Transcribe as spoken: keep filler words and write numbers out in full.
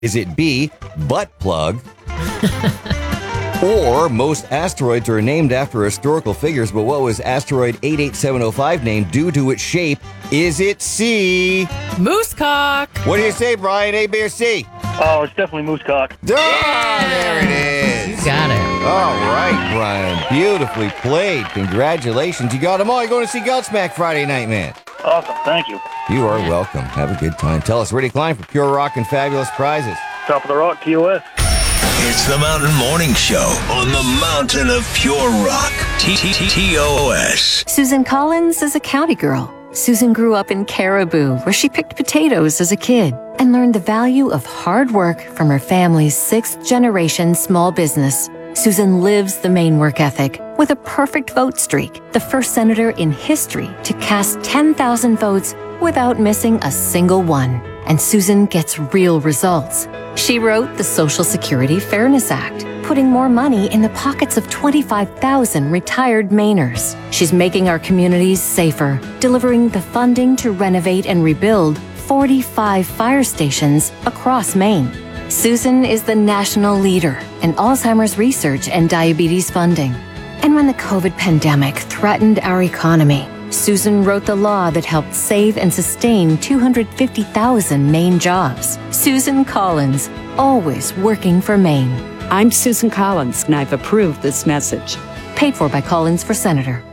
Is it B, butt plug? Or most asteroids are named after historical figures, but what was asteroid eight eight seven oh five named due to its shape? Is it C? Moose cock. What do you say, Brian? A, B, or C? Oh, it's definitely moose cock. Ah, there it is. You got it. All right, Brian. Beautifully played. Congratulations. You got them all. You're going to see Godsmack Friday night, man. Awesome. Thank you. You are welcome. Have a good time. Tell us where do you climb for pure rock and fabulous prizes. Top of the Rock, T O S. It's the Mountain Morning Show on the Mountain of Pure Rock. T T T O S. Susan Collins is a county girl. Susan grew up in Caribou, where she picked potatoes as a kid and learned the value of hard work from her family's sixth-generation small business. Susan lives the Maine work ethic with a perfect vote streak, the first senator in history to cast ten thousand votes without missing a single one. And Susan gets real results. She wrote the Social Security Fairness Act, putting more money in the pockets of twenty-five thousand retired Mainers. She's making our communities safer, delivering the funding to renovate and rebuild forty-five fire stations across Maine. Susan is the national leader in Alzheimer's research and diabetes funding. And when the COVID pandemic threatened our economy, Susan wrote the law that helped save and sustain two hundred fifty thousand Maine jobs. Susan Collins, always working for Maine. I'm Susan Collins, and I've approved this message. Paid for by Collins for Senator.